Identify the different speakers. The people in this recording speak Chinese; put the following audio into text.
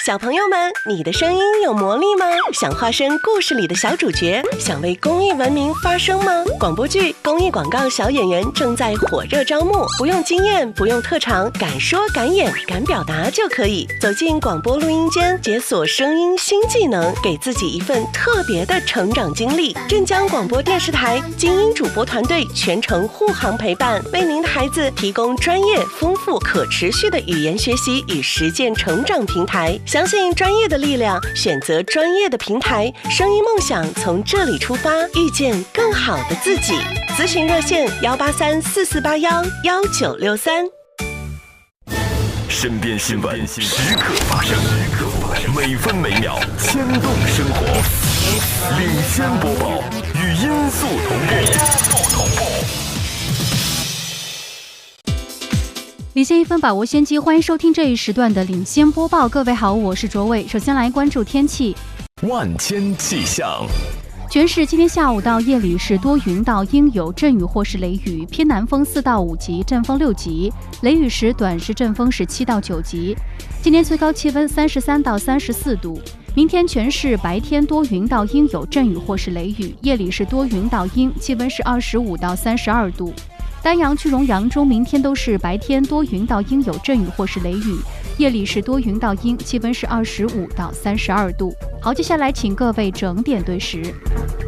Speaker 1: 小朋友们，你的声音有魔力吗？想化身故事里的小主角，想为公益文明发声吗？广播剧、公益广告小演员正在火热招募，不用经验，不用特长，敢说敢演敢表达就可以。走进广播录音间，解锁声音新技能，给自己一份特别的成长经历。镇江广播电视台精英主播团队全程护航陪伴，为您的孩子提供专业、丰富、可持续的语言学习与实践成长平台。相信专业的力量，选择专业的平台，声音梦想从这里出发，遇见更好的自己。咨询热线18344811963。
Speaker 2: 身边新闻时刻发生，每分每秒牵动生活。领先播报，语音速同步。
Speaker 3: 领先1分，把握先机，欢迎收听这一时段的领先播报。各位好，我是卓伟。首先来关注天气。
Speaker 2: 万千气象。
Speaker 3: 全市今天下午到夜里是多云到阴有阵雨或是雷雨，偏南风4到5级，阵风6级，雷雨时短时阵风是7到9级。今天最高气温33到34度。明天全市白天多云到阴有阵雨或是雷雨，夜里是多云到阴，气温是25到32度。丹阳、句容、扬州明天都是白天多云到阴有阵雨或是雷雨，夜里是多云到阴，气温是25到32度。好，接下来请各位整点对时。